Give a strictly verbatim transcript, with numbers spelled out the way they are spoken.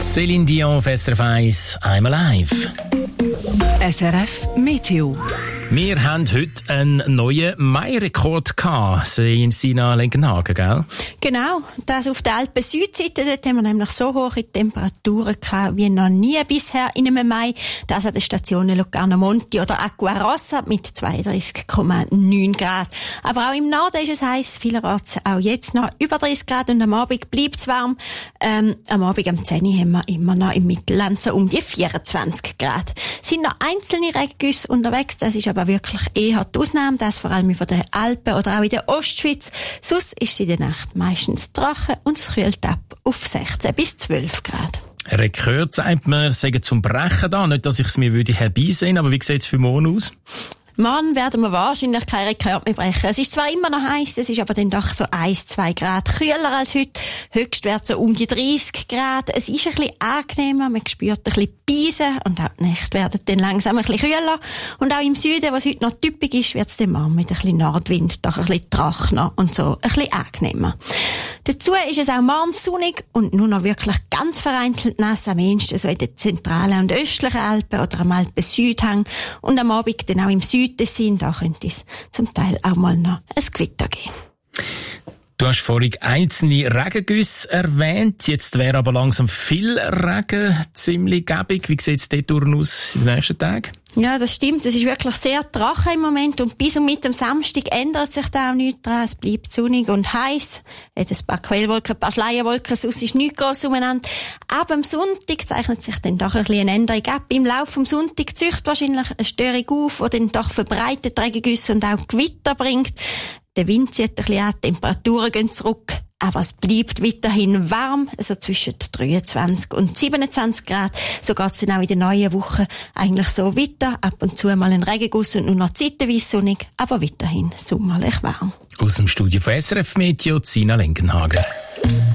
Céline Dion auf S R F eins, I'm Alive. S R F Meteo. Wir haben heute einen neuen Mai-Rekord gehabt, in Sina Lengenhagen, gell? Genau, das auf der Alpen-Südseite, dort haben wir nämlich so hohe Temperaturen gehabt wie noch nie bisher in einem Mai. Das an den Stationen Locarno Monti oder Acquarossa mit zweiunddreißig Komma neun Grad. Aber auch im Norden ist es heiß, vielerorts auch jetzt noch über dreißig Grad und am Abend bleibt es warm. Ähm, am Abend am zehn Uhr haben wir immer noch im Mittelland so um die vierundzwanzig Grad. Es sind noch einzelne Regengüsse unterwegs, das ist aber wirklich eher die Ausnahme, das vor allem über den Alpen oder auch in der Ostschweiz. Sonst ist es in der Nacht meistens trocken und es kühlt ab auf sechzehn bis zwölf Grad. Rekord sagt man, sagen zum Brechen da. Nicht, dass ich es mir würde herbeisehen, aber wie sieht es für morgen aus? Morgen werden wir wahrscheinlich keinen Rekord mehr brechen. Es ist zwar immer noch heiß, es ist aber dann doch so eins, zwei Grad kühler als heute. Höchstwert so um die dreißig Grad. Es ist ein bisschen angenehmer, man spürt ein bisschen Beisen und auch die Nächte werden dann langsam ein bisschen kühler. Und auch im Süden, was heute noch typisch ist, wird es dann morgen mit ein bisschen Nordwind doch ein bisschen trockener und so ein bisschen angenehmer. Dazu ist es auch morgen sonnig und nur noch wirklich ganz vereinzelt nass, am ehesten so in den zentralen und östlichen Alpen oder am Alpen-Südhang und am Abend dann auch im Südtessin, da könnte es zum Teil auch mal noch ein Gewitter geben. Du hast vorhin einzelne Regengüsse erwähnt, jetzt wäre aber langsam viel Regen ziemlich gäbig. Wie sieht es dort aus in den nächsten Tagen? Ja, das stimmt. Es ist wirklich sehr trocken im Moment und bis und mit dem Samstag ändert sich da auch nichts dran. Es bleibt sonnig und heiß. Ein paar Quellwolken, ein paar Schleierwolken, sonst ist nichts gross umeinander. Ab am Sonntag zeichnet sich dann doch ein bisschen eine Änderung ab. Im Laufe des Sonntags züchtet wahrscheinlich eine Störung auf, die dann doch verbreitet Regengüsse und auch Gewitter bringt. Der Wind zieht ein bisschen an, die Temperaturen gehen zurück. Aber es bleibt weiterhin warm, also zwischen dreiundzwanzig und siebenundzwanzig Grad. So geht es dann auch in der neuen Woche eigentlich so weiter. Ab und zu mal ein Regenguss und nur noch zeitweise sonnig, aber weiterhin sommerlich warm. Aus dem Studio von S R F Meteo, Sina Lengenhagen.